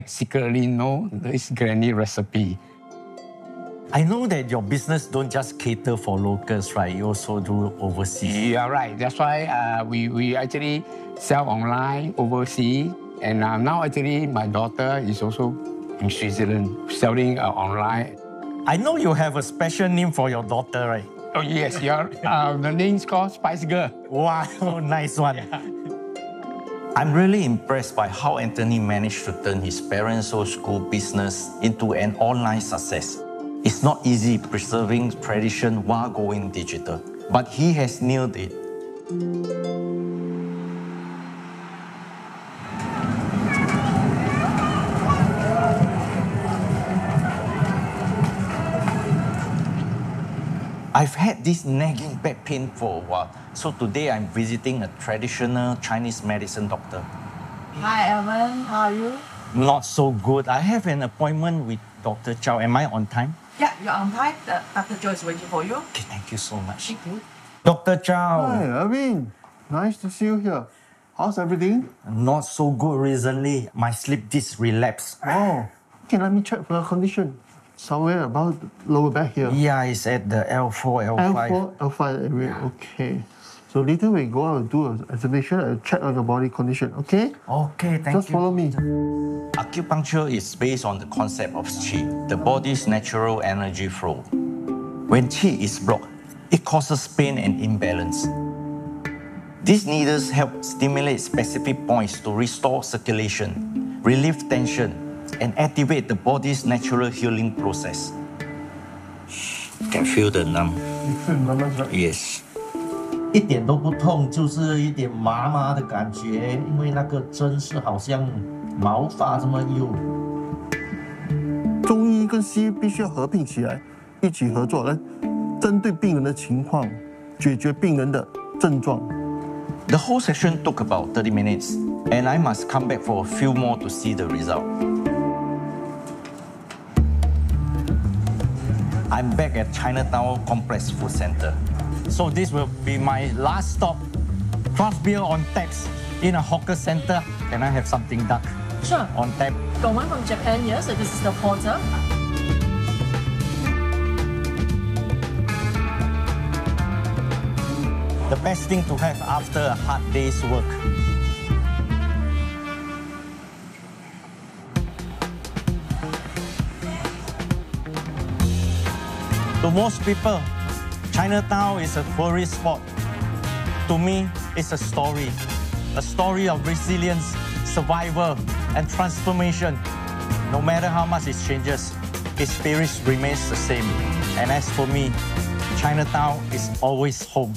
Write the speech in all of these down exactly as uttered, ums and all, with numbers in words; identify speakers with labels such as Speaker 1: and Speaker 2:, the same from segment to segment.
Speaker 1: secretly know this granny recipe.
Speaker 2: I know that your business don't just cater for locals, right? You also do overseas.
Speaker 1: Yeah, right. That's why uh, we, we actually sell online, overseas. And uh, now actually my daughter is also in Switzerland selling uh, online.
Speaker 2: I know you have a special name for your daughter, right?
Speaker 1: Oh, yes. Yeah. uh, the name's called Spice Girl.
Speaker 2: Wow, nice one.
Speaker 1: Yeah.
Speaker 2: I'm really impressed by how Anthony managed to turn his parents' old school business into an online success. It's not easy preserving tradition while going digital, but he has nailed it. I've had this nagging back pain for a while, so today I'm visiting a traditional Chinese medicine doctor.
Speaker 3: Hi, Evan. How are you?
Speaker 2: Not so good. I have an appointment with Doctor Chow. Am I on time?
Speaker 3: Yeah, you're on time. The, Doctor Joe is waiting for you.
Speaker 2: Okay, thank you so much.
Speaker 3: Thank you.
Speaker 2: Doctor Chow.
Speaker 4: Hi, Irving. Nice to see you here. How's everything?
Speaker 2: Not so good recently. My sleep disc relapsed.
Speaker 4: Oh, okay, let me check for your condition. Somewhere about lower back here.
Speaker 2: Yeah, it's at the L four, L five.
Speaker 4: L four, L five area, okay. So later we go out and do an examination and check on your body condition, okay?
Speaker 2: Okay, thank
Speaker 4: Just
Speaker 2: you.
Speaker 4: follow me.
Speaker 2: Acupuncture is based on the concept of qi, the body's natural energy flow. When qi is blocked, it causes pain and imbalance. These needles help stimulate specific points to restore circulation, relieve tension, and activate the body's natural healing process. Can feel the numb.
Speaker 4: You feel numbness, right?
Speaker 2: Yes.
Speaker 5: 一点都不痛，就是一点麻麻的感觉，因为那个针是好像毛发这么幼。
Speaker 4: 中医跟西医必须要合并起来，一起合作来针对病人的情况，解决病人的症状。
Speaker 2: The whole session took about thirty minutes, and I must come back for a few more to see the result. I'm back at Chinatown Complex Food Center. So this will be my last stop. Craft beer on taps in a hawker center. Can I have something dark
Speaker 3: Sure.
Speaker 2: on tap?
Speaker 3: Got one from Japan here, so this is the porter.
Speaker 2: The best thing to have after a hard day's work. To most people, Chinatown is a tourist spot. To me, it's a story. A story of resilience, survival, and transformation. No matter how much it changes, its spirit remains the same. And as for me, Chinatown is always home.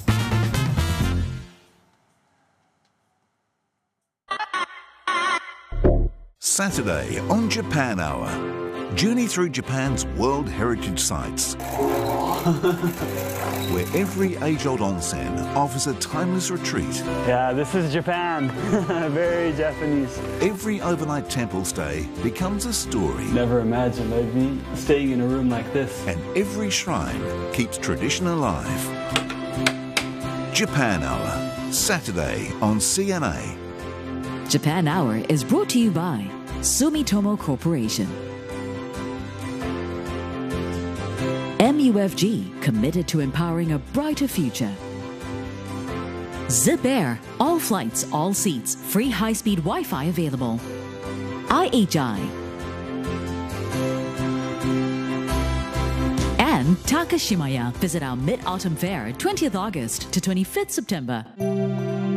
Speaker 6: Saturday on Japan Hour. Journey through Japan's World Heritage Sites, where every age-old onsen offers a timeless retreat.
Speaker 7: Yeah, this is Japan. Very Japanese.
Speaker 6: Every overnight temple stay becomes a story.
Speaker 7: Never imagined I'd be staying in a room like this.
Speaker 6: And every shrine keeps tradition alive. Japan Hour, Saturday on C N A.
Speaker 8: Japan Hour is brought to you by Sumitomo Corporation. M U F G, committed to empowering a brighter future. Zip Air, all flights, all seats, free high-speed Wi-Fi available. I H I. And Takashimaya, visit our Mid-Autumn Fair, twentieth August to twenty-fifth September.